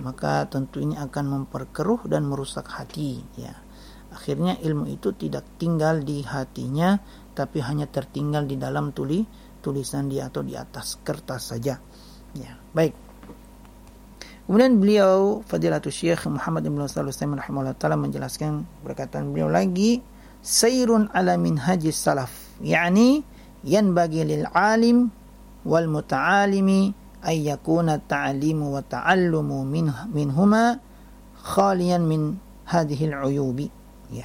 maka tentu ini akan memperkeruh dan merusak hati, ya. Akhirnya ilmu itu tidak tinggal di hatinya, tapi hanya tertinggal di dalam tulisan dia atau di atas kertas saja, ya. Baik. Kemudian beliau Fadilatul Syekh Muhammad bin Shalih Al-Utsaimin rahimahullah taala menjelaskan, perkataan beliau lagi, sayrun ala minhajis salaf, yakni yanbaghi lil alim wal muta'alimi ay yakuna ta'limu wa ta'allumu minhuma khaliyan min hadhihi al-uyubi, ya.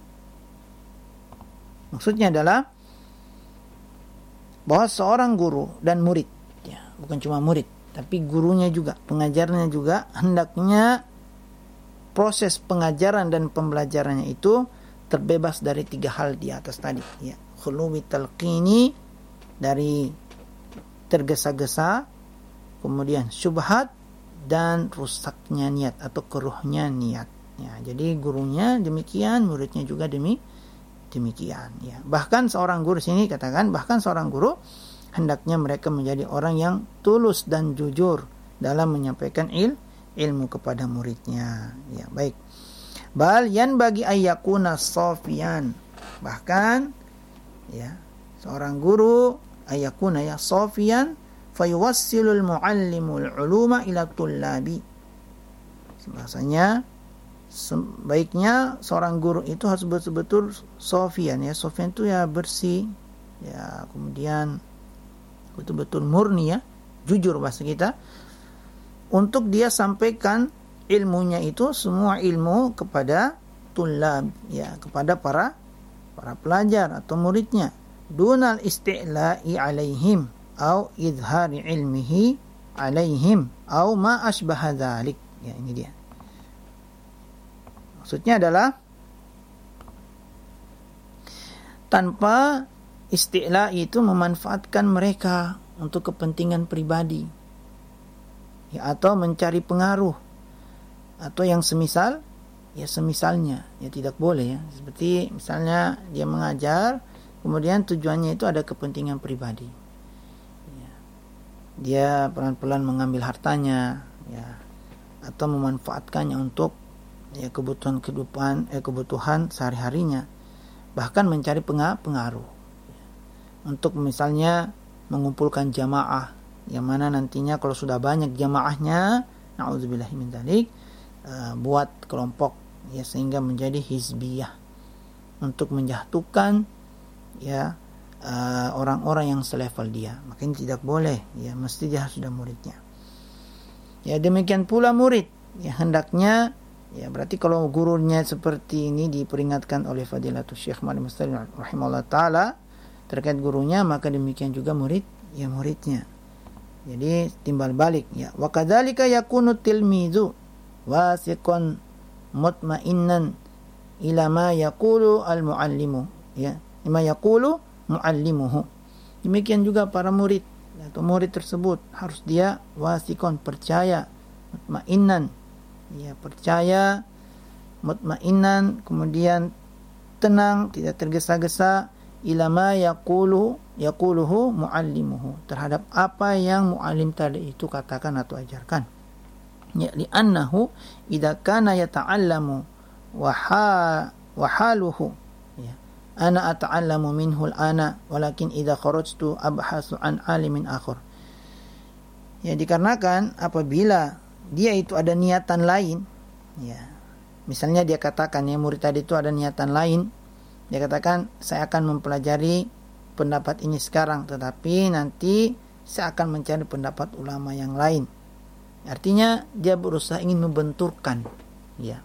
Maksudnya adalah bahwa seorang guru dan murid, ya, bukan cuma murid tapi gurunya juga, pengajarnya juga, hendaknya proses pengajaran dan pembelajarannya itu terbebas dari 3 hal di atas tadi, ya. Khuluwi talqini, dari tergesa-gesa, kemudian syubhat, dan rusaknya niat atau keruhnya niat, ya. Jadi gurunya demikian, muridnya juga demikian, ya. Bahkan seorang guru sini katakan, bahkan seorang guru hendaknya mereka menjadi orang yang tulus dan jujur dalam menyampaikan ilmu kepada muridnya, ya. Baik. Bal yanbaghi ayyakuna safiyan, bahkan, ya, seorang guru ayyakuna ya safiyan fayuwassilul muallimul uluma ila tullabi. Bahasanya sebaiknya seorang guru itu harus betul-betul sofian, ya. Sofian itu ya bersih, ya, kemudian betul-betul murni, ya, jujur bahasa kita, untuk dia sampaikan ilmunya itu, semua ilmu kepada tullab, ya, kepada para pelajar atau muridnya, dunal isti'la'i alaihim au idhari ilmihi alaihim au ma asbaha dzalik, ya. Ini dia. Maksudnya adalah tanpa isti'la itu memanfaatkan mereka untuk kepentingan pribadi, ya, atau mencari pengaruh atau yang semisal, ya, semisalnya, ya, tidak boleh, ya. Seperti misalnya dia mengajar, kemudian tujuannya itu ada kepentingan pribadi, ya. Dia pelan-pelan mengambil hartanya, ya, atau memanfaatkannya untuk, ya, kebutuhan sehari-harinya, bahkan mencari pengaruh, untuk misalnya mengumpulkan jamaah, yang mana nantinya kalau sudah banyak jamaahnya, na'udzubillahi min dzalik, buat kelompok, ya, sehingga menjadi hizbiyah untuk menjatuhkan, ya, orang-orang yang selevel dia. Maka ini tidak boleh, ya, mesti dia sudah muridnya. Ya, demikian pula murid, ya, hendaknya, ya, berarti kalau gurunya seperti ini diperingatkan oleh Fadilatul Syekh Muhammad bin Shalih rahimahullah taala terkait gurunya, maka demikian juga murid, ya, muridnya. Jadi timbal balik, ya. Wa kadzalika yakunu tilmizu wasiqan mutmainnan ila ma yaqulu al muallimu, ya, ma yaqulu muallimuhu. Demikian juga para murid atau murid tersebut harus dia wasiqan, percaya, mutmainnan, ya, percaya, mutmainnan, kemudian tenang, tidak tergesa-gesa, ila ma yaquluhu muallimuhu, terhadap apa yang muallim tadi itu katakan atau ajarkan, ya, li'annahu idza kana yata'allamu wa haluhu, ya, ana ata'allamu minhu al-ana walakin idza kharajtu abhasu an alimin akhar. Ya, dikarenakan apabila dia itu ada niatan lain, ya, misalnya dia katakan, ya, murid tadi itu ada niatan lain, dia katakan, saya akan mempelajari pendapat ini sekarang, tetapi nanti saya akan mencari pendapat ulama yang lain. Artinya dia berusaha ingin membenturkan, ya,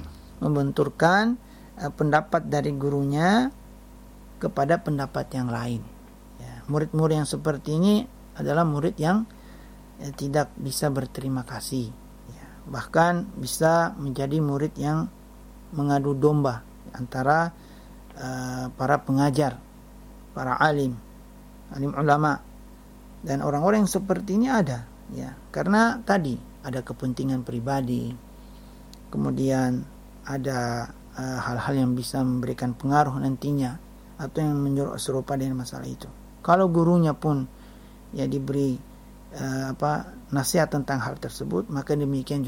pendapat dari gurunya kepada pendapat yang lain, ya. Murid-murid yang seperti ini adalah murid yang, ya, tidak bisa berterima kasih, ya. Bahkan bisa menjadi murid yang mengadu domba antara para pengajar, para alim ulama, dan orang-orang yang seperti ini ada, ya, karena tadi ada kepentingan pribadi, kemudian ada hal-hal yang bisa memberikan pengaruh nantinya atau yang menyuruh serupa dengan masalah itu. Kalau gurunya pun, ya, diberi nasihat tentang hal tersebut, maka demikian